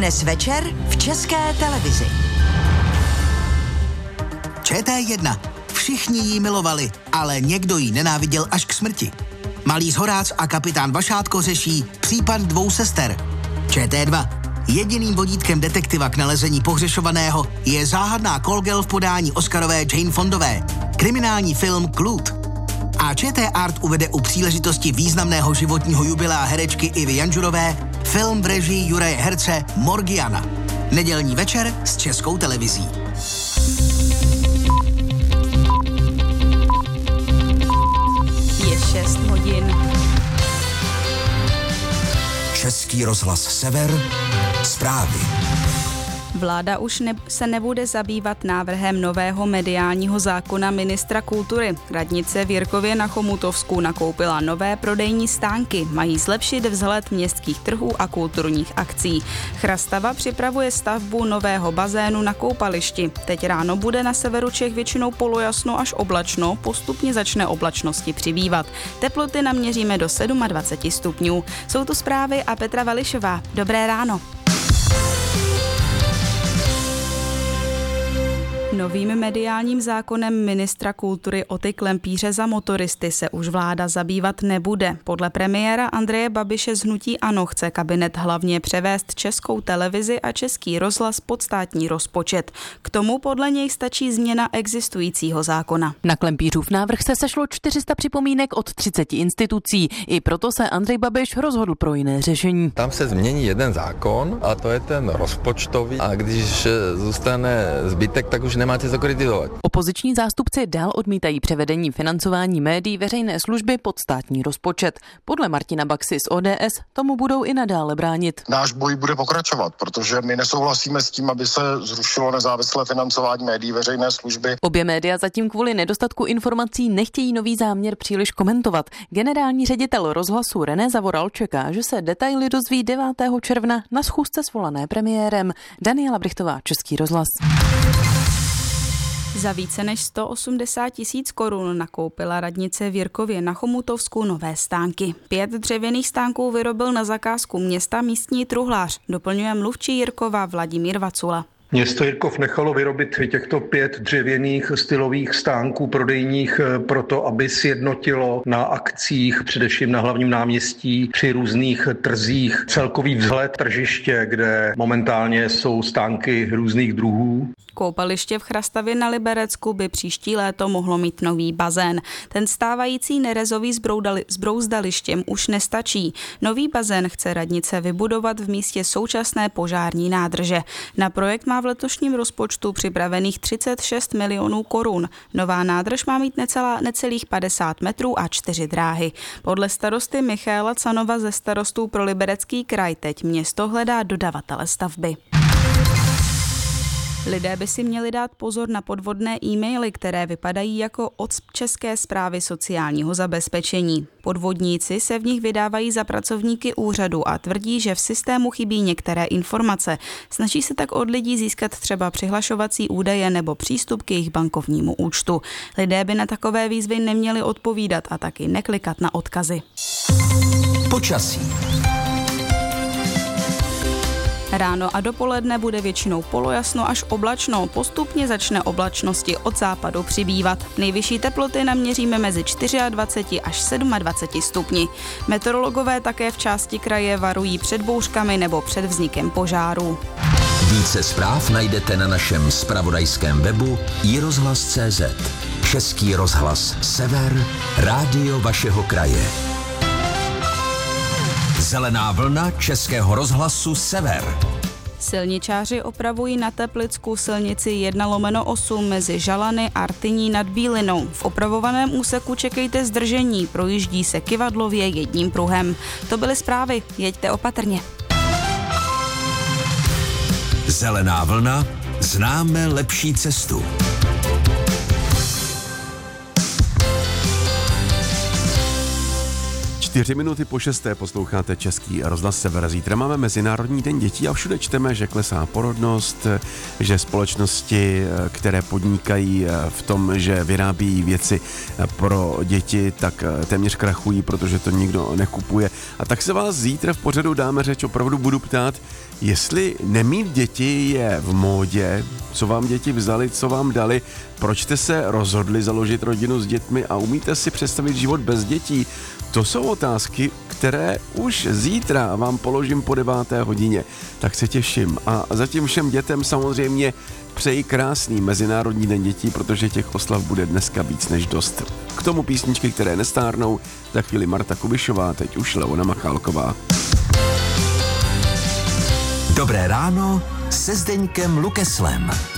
Dnes večer v České televizi. ČT1. Všichni ji milovali, ale někdo ji nenáviděl až k smrti. Malý Zhoráz a kapitán Vašátko řeší případ dvou sester. ČT2. Jediným vodítkem detektiva k nalezení pohřešovaného je záhadná call girl v podání oscarové Jane Fondové. Kriminální film Klút. A ČT Art uvede u příležitosti významného životního jubilea herečky Ivy Janžurové film v režii Juraje Herce Morgiana. Nedělní večer s Českou televizí. Je 6 hodin. Český rozhlas Sever, zprávy. Vláda už se nebude zabývat návrhem nového mediálního zákona ministra kultury. Radnice v Jirkově na Chomutovsku nakoupila nové prodejní stánky. Mají zlepšit vzhled městských trhů a kulturních akcí. Chrastava připravuje stavbu nového bazénu na koupališti. Teď ráno bude na severu Čech většinou polojasno až oblačno, postupně začne oblačnosti přibývat. Teploty naměříme do 27 stupňů. Jsou to zprávy a Petra Vališová. Dobré ráno. Novým mediálním zákonem ministra kultury Oty Klempíře za motoristy se už vláda zabývat nebude. Podle premiéra Andreje Babiše z hnutí ANO chce kabinet hlavně převést Českou televizi a Český rozhlas pod státní rozpočet. K tomu podle něj stačí změna existujícího zákona. Na Klempířův návrh se sešlo 400 připomínek od 30 institucí. I proto se Andrej Babiš rozhodl pro jiné řešení. Tam se změní jeden zákon a to je ten rozpočtový. A když zůstane zbytek, tak už nemáte co kritizovat. Opoziční zástupci dál odmítají převedení financování médií veřejné služby pod státní rozpočet. Podle Martina Baxy z ODS tomu budou i nadále bránit. Náš boj bude pokračovat, protože my nesouhlasíme s tím, aby se zrušilo nezávislé financování médií veřejné služby. Obě média zatím kvůli nedostatku informací nechtějí nový záměr příliš komentovat. Generální ředitel rozhlasu René Zavoral čeká, že se detaily dozví 9. června na schůzce svolané premiérem. Daniela Brichtová, Český rozhlas. Za více než 180 000 korun nakoupila radnice v Jirkově na Chomutovsku nové stánky. 5 dřevěných stánků vyrobil na zakázku města místní truhlář, doplňuje mluvčí Jirkova Vladimír Vacula. Město Jirkov nechalo vyrobit těchto 5 dřevěných stylových stánků prodejních proto, aby sjednotilo na akcích, především na hlavním náměstí, při různých trzích celkový vzhled tržiště, kde momentálně jsou stánky různých druhů. Koupaliště v Chrastavě na Liberecku by příští léto mohlo mít nový bazén. Ten stávající nerezový s brouzdalištěm už nestačí. Nový bazén chce radnice vybudovat v místě současné požární nádrže. Na projekt má v letošním rozpočtu připravených 36 milionů korun. Nová nádrž má mít necelých 50 metrů a 4 dráhy. Podle starosty Michaela Canova ze starostů pro Liberecký kraj teď město hledá dodavatele stavby. Lidé by si měli dát pozor na podvodné e-maily, které vypadají jako od České správy sociálního zabezpečení. Podvodníci se v nich vydávají za pracovníky úřadu a tvrdí, že v systému chybí některé informace. Snaží se tak od lidí získat třeba přihlašovací údaje nebo přístup k jejich bankovnímu účtu. Lidé by na takové výzvy neměli odpovídat a taky neklikat na odkazy. Počasí. Ráno a dopoledne bude většinou polojasno až oblačno. Postupně začne oblačnosti od západu přibývat. Nejvyšší teploty naměříme mezi 24 až 27 stupni. Meteorologové také v části kraje varují před bouřkami nebo před vznikem požárů. Více zpráv najdete na našem zpravodajském webu iRozhlas.cz. Český rozhlas Sever, rádio vašeho kraje. Zelená vlna Českého rozhlasu Sever. Silničáři opravují na Teplicku silnici 1/8 mezi Žalany a Rtyní nad Bílinou. V opravovaném úseku čekejte zdržení, projíždí se kyvadlově jedním pruhem. To byly zprávy, jeďte opatrně. Zelená vlna, známe lepší cestu. 5:04 posloucháte Český rozhlas Sever. Zítra máme Mezinárodní den dětí a všude čteme, že klesá porodnost, že společnosti, které podnikají v tom, že vyrábí věci pro děti, tak téměř krachují, protože to nikdo nekupuje. A tak se vás zítra v pořadu Dáme řeč opravdu budu ptát, jestli nemít děti je v módě, co vám děti vzali, co vám dali, proč jste se rozhodli založit rodinu s dětmi a umíte si představit život bez dětí. To jsou otázky, které už zítra vám položím po 9:00. Tak se těším. A zatím všem dětem samozřejmě přeji krásný Mezinárodní den dětí, protože těch oslav bude dneska víc než dost. K tomu písničky, které nestárnou, za chvíli Marta Kubišová, teď už Leona Machálková. Dobré ráno se Zdeňkem Lukeslem.